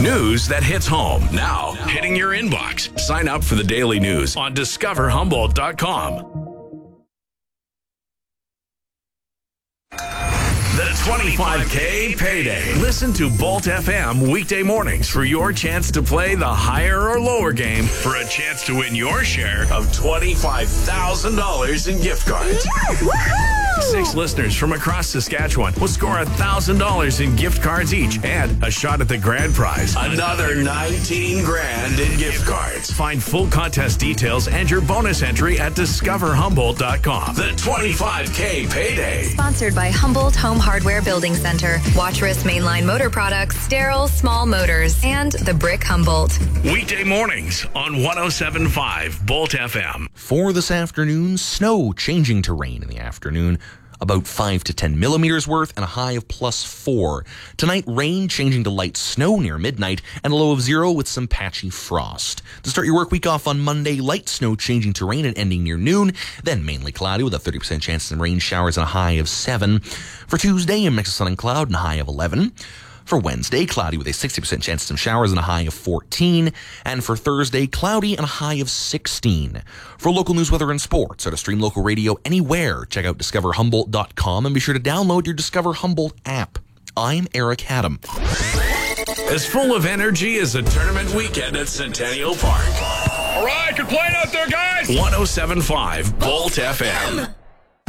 News that hits home. Now, hitting your inbox. Sign up for the daily news on discoverhumboldt.com. The 25K Payday. Listen to Bolt FM weekday mornings for your chance to play the higher or lower game for a chance to win your share of $25,000 in gift cards. Woohoo! 6 listeners from across Saskatchewan will score $1,000 in gift cards each and a shot at the grand prize. Another 19 grand in gift cards. Find full contest details and your bonus entry at discoverhumboldt.com. The 25K Payday. Sponsored by Humboldt Home Hardware Building Center, Watchris Mainline Motor Products, Sterile Small Motors, and The Brick Humboldt. Weekday mornings on 107.5 Bolt FM. For this afternoon, snow changing to rain in the afternoon. About 5 to 10 millimeters worth and a high of +4. Tonight, rain changing to light snow near midnight and a low of 0 with some patchy frost. To start your work week off on Monday, light snow changing to rain and ending near noon, then mainly cloudy with a 30% chance of some rain showers and a high of 7. For Tuesday, a mix of sun and cloud and a high of 11. For Wednesday, cloudy with a 60% chance of some showers and a high of 14. And for Thursday, cloudy and a high of 16. For local news, weather, and sports, or to stream local radio anywhere, check out discoverhumboldt.com and be sure to download your Discover Humboldt app. I'm Eric Haddam. As full of energy as a tournament weekend at Centennial Park. All right, good playing out there, guys. 107.5 Bolt FM.